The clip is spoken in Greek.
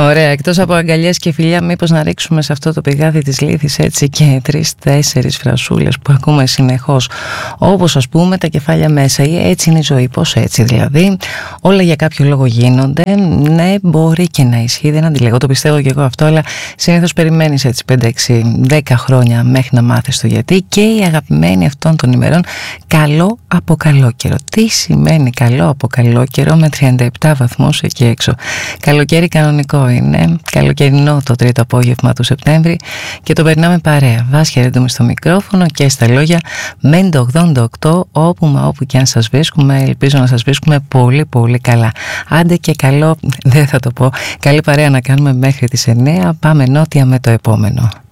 Ωραία, εκτός από αγκαλιές και φιλιά, μήπως να ρίξουμε σε αυτό το πηγάδι της λύθης έτσι και 3-4 φρασούλες που ακούμε συνεχώς, όπως ας πούμε τα κεφάλια μέσα, ή έτσι είναι η ζωή, πώς έτσι δηλαδή, όλα για κάποιο λόγο γίνονται. Ναι, μπορεί και να ισχύει, δεν αντιλέγω, το πιστεύω και εγώ αυτό, αλλά συνήθως περιμένεις έτσι 5-6-10 χρόνια μέχρι να μάθεις το γιατί. Και η αγαπημένη αυτών των ημερών, καλό από καλό καιρό. Τι σημαίνει καλό από καλό καιρό με 37 βαθμούς εκεί έξω? Καλοκαίρι κανονικό είναι, καλοκαιρινό το τρίτο απόγευμα του Σεπτέμβρη και το περνάμε παρέα. Βάσια Ρέντομη στο μικρόφωνο και στα λόγια Μέντο 88, όπου μα όπου και αν σας βρίσκουμε, ελπίζω να σας βρίσκουμε πολύ πολύ καλά. Άντε και καλό, δεν θα το πω, καλή παρέα να κάνουμε μέχρι τις 9, πάμε νότια με το επόμενο.